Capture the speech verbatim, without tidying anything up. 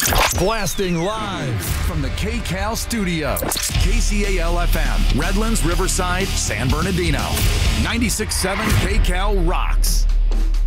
Blasting live from the K C A L studio. K C A L F M, Redlands, Riverside, San Bernardino. ninety-six point seven K C A L rocks.